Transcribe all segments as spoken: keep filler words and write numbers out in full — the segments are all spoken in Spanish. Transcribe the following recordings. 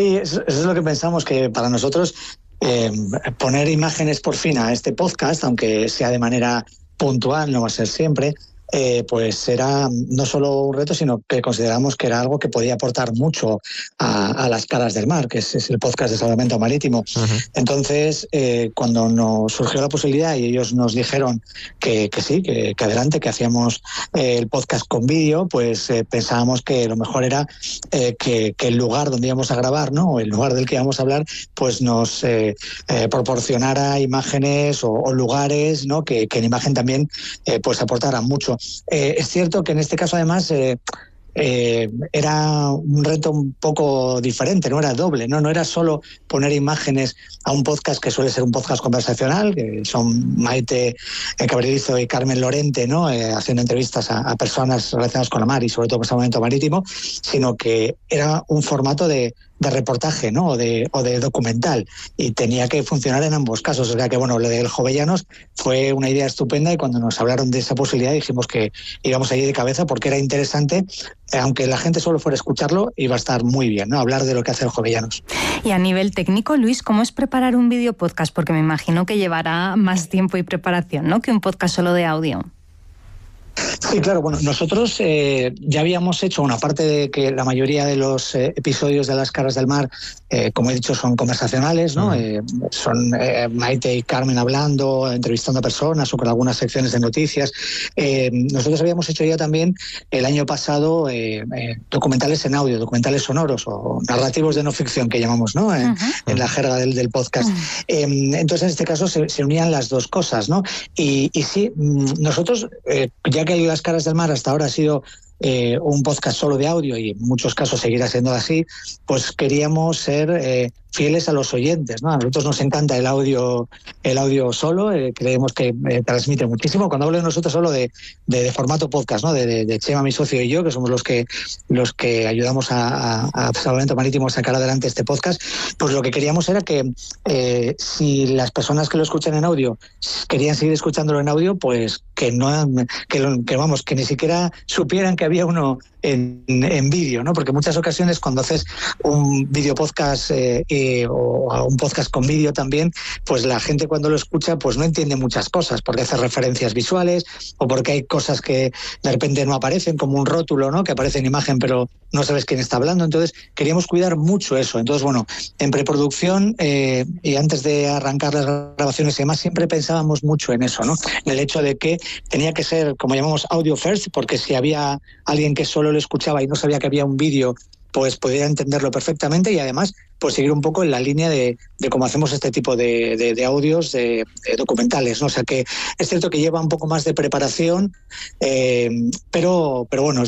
Sí, eso es lo que pensamos, que para nosotros eh, poner imágenes por fin a este podcast, aunque sea de manera puntual, no va a ser siempre, eh, pues era no solo un reto, sino que consideramos que era algo que podía aportar mucho a, a Las Caras del Mar, que es, es el podcast de Salvamento Marítimo. Uh-huh. Entonces, eh, cuando nos surgió la posibilidad y ellos nos dijeron que, que sí, que, que adelante, que hacíamos eh, el podcast con vídeo, pues eh, pensábamos que lo mejor era eh, que, que el lugar donde íbamos a grabar, ¿no?, o el lugar del que íbamos a hablar, pues nos eh, eh, proporcionara imágenes o, o lugares, ¿no?, que, que en imagen también eh, pues aportaran mucho. Eh, es cierto que en este caso, además, eh, eh, era un reto un poco diferente, no era doble, ¿no? No era solo poner imágenes a un podcast que suele ser un podcast conversacional, que son Maite eh, Cabrerizo y Carmen Lorente, ¿no?, eh, haciendo entrevistas a, a personas relacionadas con la mar y sobre todo con Salvamento Marítimo, sino que era un formato de de reportaje, ¿no?, o de, o de documental, y tenía que funcionar en ambos casos. O sea que, bueno, lo del Jovellanos fue una idea estupenda, y cuando nos hablaron de esa posibilidad dijimos que íbamos allí de cabeza, porque era interesante, aunque la gente solo fuera a escucharlo, iba a estar muy bien, ¿no?, hablar de lo que hace el Jovellanos. Y a nivel técnico, Luis, ¿cómo es preparar un vídeo podcast? Porque me imagino que llevará más tiempo y preparación, ¿no?, que un podcast solo de audio. Sí, claro. Bueno, nosotros eh, ya habíamos hecho una parte de que la mayoría de los eh, episodios de Las Caras del Mar, eh, como he dicho, son conversacionales, ¿no? Uh-huh. Eh, son eh, Maite y Carmen hablando, entrevistando a personas o con algunas secciones de noticias. Eh, nosotros habíamos hecho ya también el año pasado eh, eh, documentales en audio, documentales sonoros o narrativos de no ficción, que llamamos, ¿no?, en, uh-huh. en la jerga del, del podcast. Uh-huh. Eh, entonces, en este caso se, se unían las dos cosas, ¿no? Y, y sí, nosotros, eh, ya que Las Caras del Mar hasta ahora ha sido eh, un podcast solo de audio, y en muchos casos seguirá siendo así, pues queríamos ser eh, fieles a los oyentes, ¿no? A nosotros nos encanta el audio, el audio solo, eh, creemos que eh, transmite muchísimo. Cuando hablo de nosotros, solo de, de, de formato podcast, ¿no?, de, de, de Chema, mi socio, y yo, que somos los que los que ayudamos a, a, a Salvamento Marítimo a sacar adelante este podcast. Pues lo que queríamos era que eh, si las personas que lo escuchan en audio querían seguir escuchándolo en audio, pues que no que, que vamos que ni siquiera supieran que había uno en, en vídeo, ¿no? Porque en muchas ocasiones, cuando haces un vídeo podcast eh, eh, o un podcast con vídeo también, pues la gente cuando lo escucha pues no entiende muchas cosas, porque hace referencias visuales o porque hay cosas que de repente no aparecen, como un rótulo, ¿no?, que aparece en imagen pero no sabes quién está hablando. Entonces queríamos cuidar mucho eso. Entonces, bueno, en preproducción eh, y antes de arrancar las grabaciones y demás, siempre pensábamos mucho en eso, ¿no?, en el hecho de que tenía que ser, como llamamos, audio first, porque si había alguien que solo lo escuchaba y no sabía que había un vídeo, pues podía entenderlo perfectamente, y además pues seguir un poco en la línea de, de cómo hacemos este tipo de, de, de audios de, de documentales, ¿no? O sea que es cierto que lleva un poco más de preparación, eh, pero, pero bueno,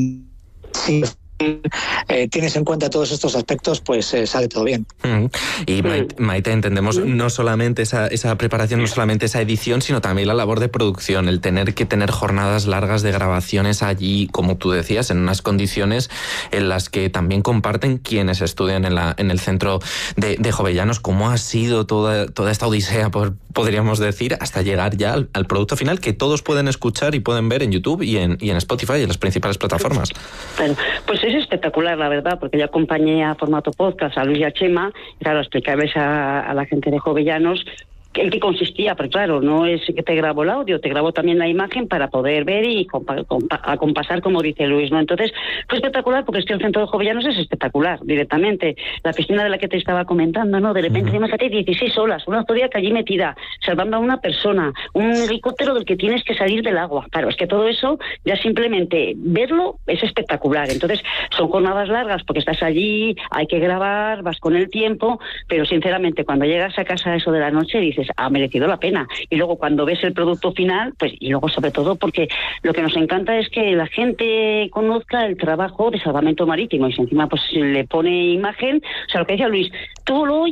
sí. Eh, tienes en cuenta todos estos aspectos, pues eh, sale todo bien. Mm. Y Maite, Maite, entendemos no solamente esa, esa preparación, no solamente esa edición, sino también la labor de producción, el tener que tener jornadas largas de grabaciones allí, como tú decías, en unas condiciones en las que también comparten quienes estudian en, la, en el centro de, de Jovellanos. ¿Cómo ha sido toda, toda esta odisea, por, podríamos decir, hasta llegar ya al, al producto final que todos pueden escuchar y pueden ver en YouTube y en, y en Spotify y en las principales plataformas? Bueno, pues es espectacular, la verdad, porque yo acompañé a formato podcast a Luis y a Chema, y claro, explicarles a, a la gente de Jovellanos en qué consistía, pero claro, no es que te grabo el audio, te grabo también la imagen para poder ver y compa- compa- acompasar, como dice Luis, ¿no? Entonces, fue espectacular, porque es que el centro de Jovellanos es espectacular, directamente. La piscina de la que te estaba comentando, ¿no? De repente, imagínate, dieciséis olas, una zodiaca allí metida, salvando a una persona, un helicóptero del que tienes que salir del agua. Claro, es que todo eso, ya simplemente verlo, es espectacular. Entonces, son jornadas largas, porque estás allí, hay que grabar, vas con el tiempo, pero sinceramente, cuando llegas a casa a eso de la noche, dices, ha merecido la pena. Y luego cuando ves el producto final, pues, y luego sobre todo porque lo que nos encanta es que la gente conozca el trabajo de Salvamento Marítimo, y si encima pues le pone imagen, o sea, lo que decía Luis, tú lo oyes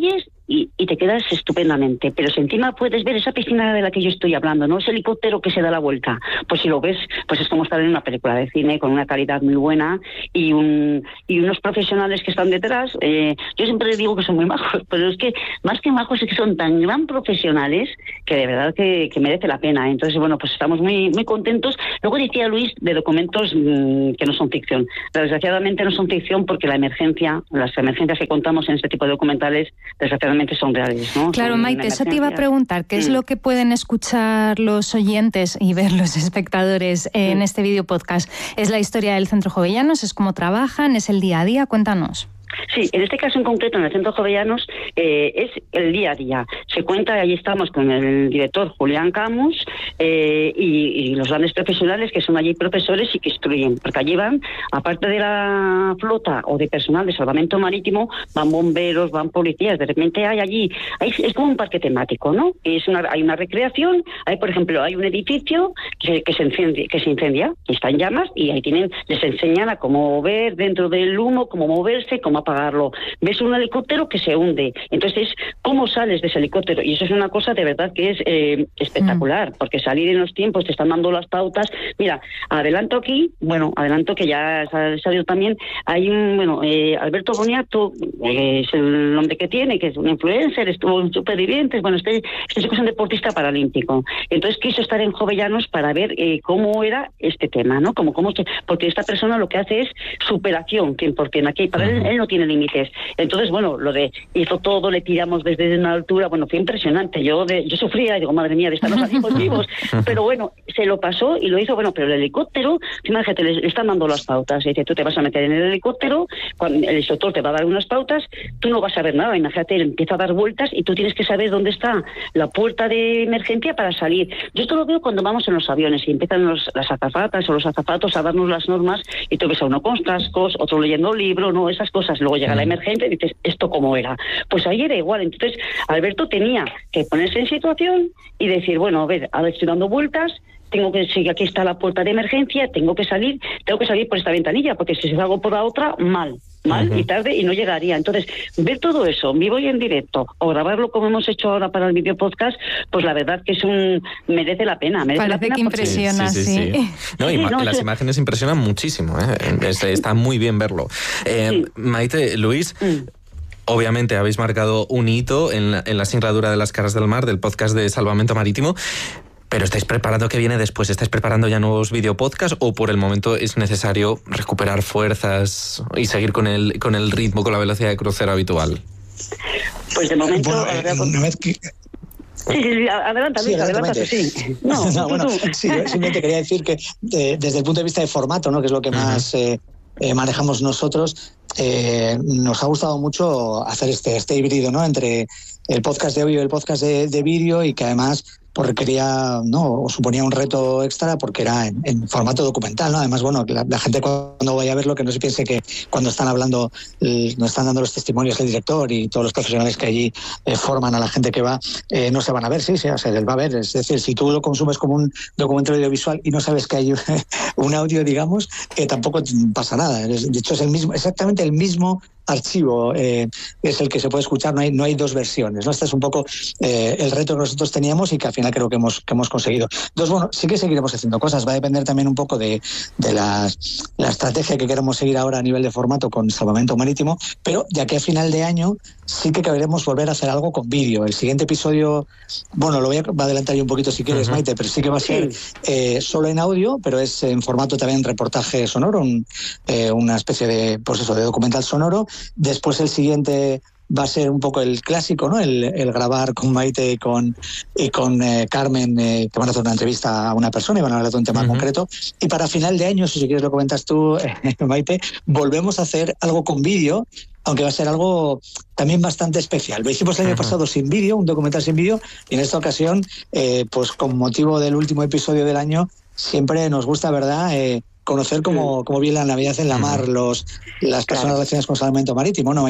y, y te quedas estupendamente. Pero si encima puedes ver esa piscina de la que yo estoy hablando, ¿no? Ese helicóptero que se da la vuelta, pues si lo ves, pues es como estar en una película de cine con una calidad muy buena y un y unos profesionales que están detrás. Eh, yo siempre digo que son muy majos, pero es que más que majos es que son tan gran profesionales que de verdad que, que merece la pena. Entonces, bueno, pues estamos muy muy contentos. Luego decía Luis de documentos mmm, que no son ficción. Desgraciadamente no son ficción porque la emergencia, las emergencias que contamos en este tipo de documentales, desgraciadamente son reales, ¿no? Claro, son Maite, eso te iba a preguntar. ¿Qué mm. es lo que pueden escuchar los oyentes y ver los espectadores en mm. este video podcast? ¿Es la historia del Centro Jovellanos? ¿Es cómo trabajan? ¿Es el día a día? Cuéntanos. Sí, en este caso en concreto, en el Centro Jovellanos, eh, es el día a día. Se cuenta, ahí estamos con el director Julián Camus eh, y, y los grandes profesionales que son allí profesores y que instruyen, porque allí van, aparte de la flota o de personal de salvamento marítimo, van bomberos, van policías, de repente hay allí, hay, es como un parque temático, ¿no? Es una, hay una recreación, hay por ejemplo, hay un edificio que, que, se incendia, que se incendia, y está en llamas, y ahí tienen, les enseñan a cómo ver dentro del humo, cómo moverse, cómo apagarlo. Ves un helicóptero que se hunde. Entonces, ¿cómo sales de ese helicóptero? Y eso es una cosa de verdad que es eh, espectacular, mm. porque salir en los tiempos, te están dando las pautas. Mira, adelanto aquí, bueno, adelanto que ya ha salido también, hay un, bueno, eh, Alberto Boniato, eh, es el nombre que tiene, que es un influencer, estuvo en Supervivientes, bueno, este, este chico es un deportista paralímpico. Entonces quiso estar en Jovellanos para ver eh, cómo era este tema, ¿no? Como, cómo, porque esta persona lo que hace es superación, cien por ciento. Aquí, para él, él no tiene límites. Entonces, bueno, lo de hizo todo, le tiramos desde una altura, bueno, fue impresionante. Yo de, yo sufría y digo, madre mía, de estar los amigos vivos. Pero bueno, se lo pasó y lo hizo, bueno, pero el helicóptero, imagínate, le, le están dando las pautas. Dice, tú te vas a meter en el helicóptero, cuando el instructor te va a dar unas pautas, tú no vas a ver nada. Imagínate, él empieza a dar vueltas y tú tienes que saber dónde está la puerta de emergencia para salir. Yo esto lo veo cuando vamos en los aviones y empiezan los, las azafatas o los azafatos a darnos las normas y tú ves a uno con cascos, otro leyendo un libro, no, esas cosas. Luego llega la emergencia y dices, ¿esto cómo era? Pues ahí era igual. Entonces, Alberto tenía que ponerse en situación y decir, bueno, a ver, a ver, estoy dando vueltas, tengo que seguir, aquí está la puerta de emergencia, tengo que salir, tengo que salir por esta ventanilla, porque si salgo por la otra, mal, mal uh-huh. y tarde y no llegaría. Entonces, ver todo eso, vivo y en directo, o grabarlo como hemos hecho ahora para el video podcast, pues la verdad que es un merece la pena. Merece Parece la pena que impresiona, sí. sí, sí. sí. No, y sí, no, las eso... imágenes impresionan muchísimo, ¿eh? Está muy bien verlo. Eh, sí. Maite, Luis... Mm. Obviamente habéis marcado un hito en la, en la singladura de Las Caras del Mar, del podcast de Salvamento Marítimo, pero ¿estáis preparando qué viene después? ¿Estáis preparando ya nuevos videopodcasts o por el momento es necesario recuperar fuerzas y seguir con el, con el ritmo, con la velocidad de crucero habitual? Pues de momento... Bueno, eh, una vez que... Sí, sí, sí, adelanta, Luis, sí, adelanta, sí. No, no, bueno, sí, simplemente quería decir que eh, desde el punto de vista de formato, ¿no?, que es lo que más eh, eh, manejamos nosotros, eh, nos ha gustado mucho hacer este, este híbrido, ¿no?, entre el podcast de audio y el podcast de, de vídeo, y que además pues requería, no, o suponía un reto extra porque era en, en formato documental, ¿no? Además, bueno, la, la gente cuando vaya a verlo, que no se piense que cuando están hablando, eh, no están dando los testimonios el director y todos los profesionales que allí eh, forman a la gente que va, eh, no se van a ver, sí, sí, o sea, él va a ver. Es decir, si tú lo consumes como un documental audiovisual y no sabes que hay un audio, digamos, eh, tampoco pasa nada. De hecho, es el mismo, exactamente el mismo archivo eh, es el que se puede escuchar, no hay, no hay dos versiones, ¿no? Este es un poco eh, el reto que nosotros teníamos y que al final creo que hemos, que hemos conseguido. Entonces, bueno, sí que seguiremos haciendo cosas, va a depender también un poco de, de la, la estrategia que queremos seguir ahora a nivel de formato con Salvamento Marítimo, pero ya que a final de año sí que queremos volver a hacer algo con vídeo. El siguiente episodio, bueno, lo voy a, va a adelantar yo un poquito si quieres, uh-huh. Maite, pero sí que va a ser eh, solo en audio, pero es en formato también reportaje sonoro, un, eh, una especie de, pues eso, de documental sonoro. Después el siguiente va a ser un poco el clásico, ¿no? El, el grabar con Maite y con, y con eh, Carmen, eh, que van a hacer una entrevista a una persona y van a hablar de un tema uh-huh. concreto. Y para final de año, si quieres lo comentas tú, eh, Maite, volvemos a hacer algo con vídeo, aunque va a ser algo también bastante especial. Lo hicimos el año uh-huh. pasado sin vídeo, un documental sin vídeo, y en esta ocasión, eh, pues con motivo del último episodio del año, siempre nos gusta, ¿verdad?, eh, conocer cómo, cómo viene la Navidad en la mar los, las personas relacionadas con salvamento marítimo, ¿no, Maite?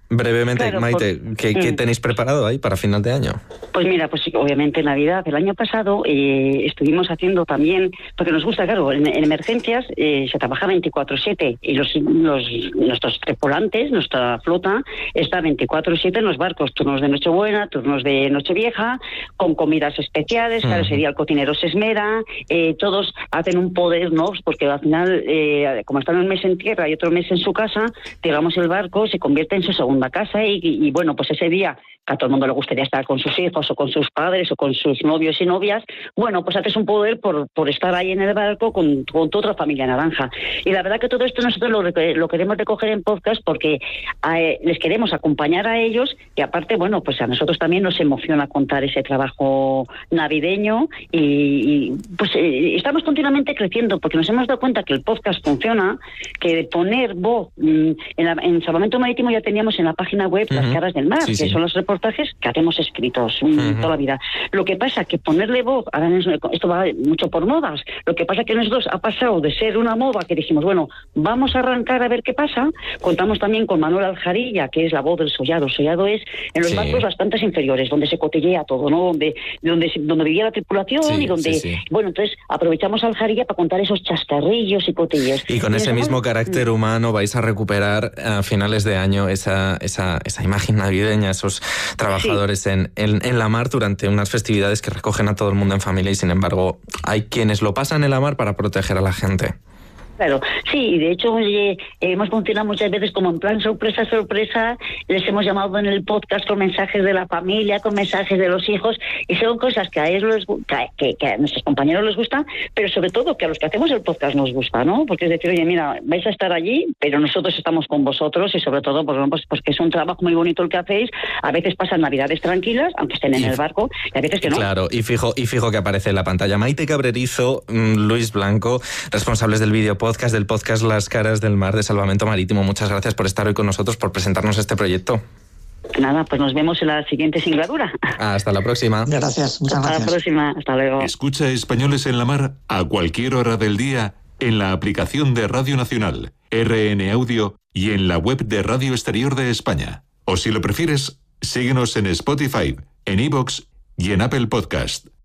Brevemente, Claro, Maite, por... ¿qué, ¿qué tenéis preparado ahí para final de año? Pues mira, pues obviamente Navidad. El año pasado eh, estuvimos haciendo también, porque nos gusta, claro, en, en emergencias eh, se trabaja veinticuatro siete y los, los nuestros tripulantes, nuestra flota, está veinticuatro siete en los barcos, turnos de Nochebuena, turnos de Nochevieja, con comidas especiales, uh-huh. Claro, sería el cocinero se esmera, eh, todos hacen un poder, ¿no? Porque al final, eh, como están un mes en tierra y otro mes en su casa, digamos el barco se convierte en su segunda casa y, y, y bueno, pues ese día a todo el mundo le gustaría estar con sus hijos o con sus padres o con sus novios y novias, bueno, pues haces un poder por, por estar ahí en el barco con, con tu otra familia naranja. Y la verdad que todo esto nosotros lo, lo queremos recoger en podcast porque eh, les queremos acompañar a ellos y aparte, bueno, pues a nosotros también nos emociona contar ese trabajo navideño y, y pues eh, estamos continuamente creciendo porque nos hemos dado cuenta que el podcast funciona, que de poner voz mmm, en, la, en Salvamento Marítimo ya teníamos en la página web uh-huh. Las Caras del Mar, sí, que sí. Son los reportajes que hacemos escritos uh-huh. toda la vida. Lo que pasa que ponerle voz, ahora esto va mucho por modas, lo que pasa que nosotros ha pasado de ser una moda que dijimos, bueno, vamos a arrancar a ver qué pasa. Contamos también con Manuel Aljarilla, que es la voz del sollado. El sollado es en los sí. barcos bastantes inferiores, donde se cotillea todo, ¿no? Donde donde, donde vivía la tripulación sí, y donde, sí, sí. bueno, entonces aprovechamos a Aljarilla para contar esos chascarrillos y cotillos. Y con y ese mismo carácter humano vais a recuperar a finales de año esa, esa, esa imagen navideña, esos trabajadores sí. en, en, en la mar durante unas festividades que recogen a todo el mundo en familia y sin embargo hay quienes lo pasan en la mar para proteger a la gente. Claro, sí, y de hecho oye, hemos funcionado muchas veces como en plan sorpresa, sorpresa, les hemos llamado en el podcast con mensajes de la familia, con mensajes de los hijos, y son cosas que a ellos les, que, que a nuestros compañeros les gustan, pero sobre todo que a los que hacemos el podcast nos gusta, ¿no? Porque es decir, oye, mira, vais a estar allí, pero nosotros estamos con vosotros y sobre todo, pues, pues, pues que es un trabajo muy bonito el que hacéis, a veces pasan navidades tranquilas, aunque estén en y, el barco, y a veces que no. Claro, y fijo, y fijo que aparece en la pantalla. Maite Cabrerizo, Luis Blanco, responsables del video podcast podcast del podcast Las Caras del Mar de Salvamento Marítimo. Muchas gracias por estar hoy con nosotros, por presentarnos este proyecto. Nada, pues nos vemos en la siguiente singladura. Hasta la próxima. Gracias, muchas Hasta gracias. Hasta la próxima, hasta luego. Escucha Españoles en la Mar a cualquier hora del día en la aplicación de Radio Nacional, R N Audio y en la web de Radio Exterior de España. O si lo prefieres, síguenos en Spotify, en iVoox y en Apple Podcast.